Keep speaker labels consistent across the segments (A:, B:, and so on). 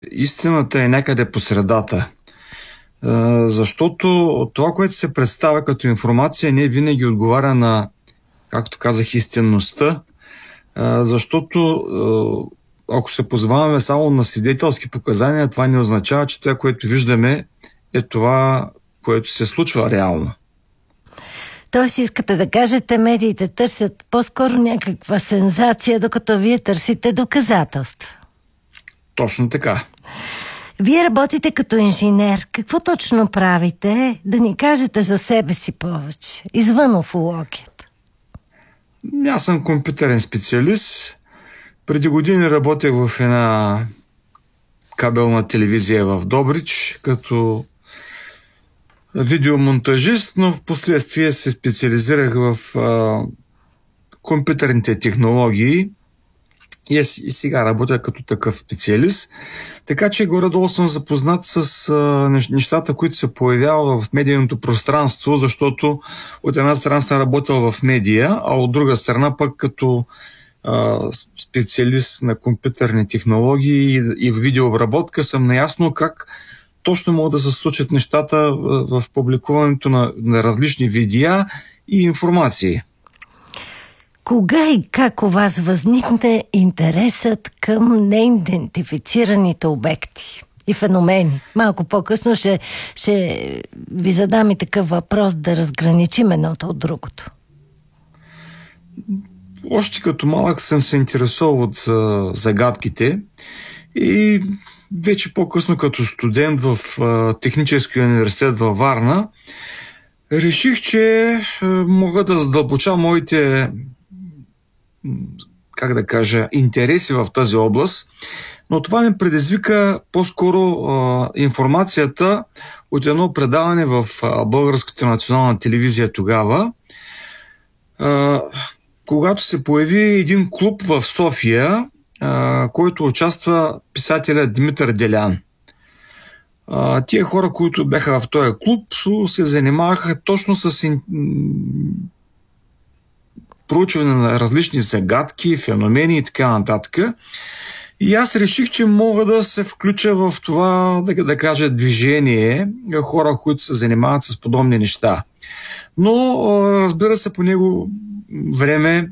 A: Истината е някъде по средата. Защото това, което се представя като информация, не винаги отговаря на, както казах, истинността. Защото ако се позоваваме само на свидетелски показания, това не означава, че това, което виждаме, е това, което се случва реално.
B: Тоест искате да кажете, медиите търсят по-скоро някаква сензация, докато вие търсите доказателства.
A: Точно така.
B: Вие работите като инженер. Какво точно правите? Да ни кажете за себе си повече, извън уфологията.
A: Аз съм компютърен специалист. Преди години работех в една кабелна телевизия в Добрич, като видеомонтажист, но в последствие се специализирах в компютърните технологии и сега работя като такъв специалист. Така че горе-долу съм запознат с нещата, които се появяват в медийното пространство, защото от една страна съм работил в медия, а от друга страна пък като специалист на компютърни технологии и в видеообработка съм наясно как точно могат да се случат нещата в публикуването на различни видеа и информации.
B: Кога и как у вас възникне интересът към неидентифицираните обекти и феномени? Малко по-късно ще ви задам и такъв въпрос да разграничим едното от другото.
A: Още като малък съм се интересувал от загадките и вече по-късно като студент в Техническия университет във Варна реших, че мога да задълбоча моите интереси в тази област, но това ми предизвика по-скоро информацията от едно предаване в Българската национална телевизия тогава, когато се появи един клуб в София, който участва писателя Димитър Делян. Тия хора, които бяха в този клуб, се занимаваха точно с проучване на различни загадки, феномени и така нататък. И аз реших, че мога да се включа в това, да кажа, движение, хора, които се занимават с подобни неща. Но, разбира се, по него време,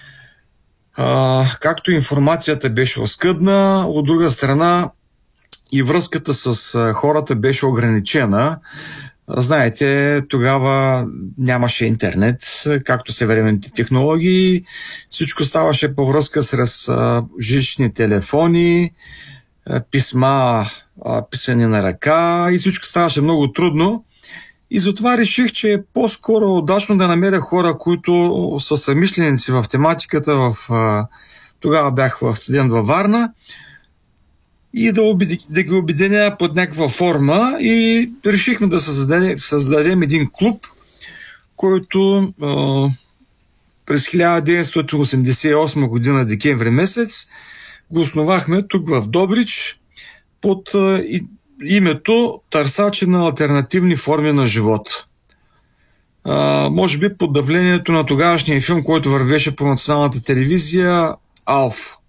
A: както информацията беше оскъдна, от друга страна и връзката с хората беше ограничена. Знаете, тогава нямаше интернет, както съвременните технологии. Всичко ставаше по връзка с жични телефони, писма, писане на ръка и всичко ставаше много трудно. И затова реших, че е по-скоро удачно да намеря хора, които са съмишленици в тематиката. Тогава бях студент във Варна и да ги обединя под някаква форма и решихме да създадем един клуб, който през 1988 година, декември месец, го основахме тук в Добрич под името Търсачи на алтернативни форми на живот. Може би под давлението на тогавашния филм, който вървеше по националната телевизия Алф.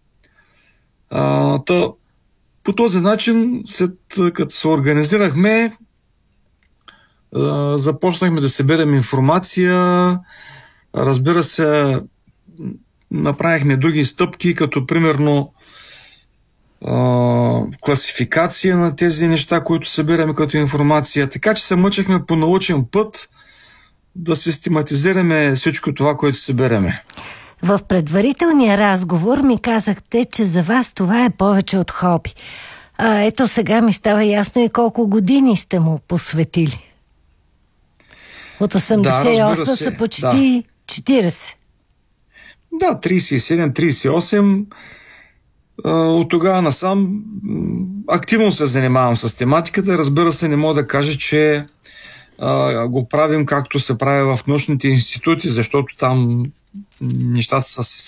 A: По този начин, след като се организирахме, започнахме да съберем информация. Разбира се, направихме други стъпки, като примерно класификация на тези неща, които събираме като информация. Така че се мъчахме по научен път да систематизираме всичко това, което събираме.
B: В предварителния разговор ми казахте, че за вас това е повече от хоби. Ето сега ми става ясно и колко години сте му посветили. От 88 са почти 40.
A: Да, 37-38. От тогава насам активно се занимавам с тематиката. Разбира се, не мога да кажа, че го правим както се прави в научните институти, защото там нещата са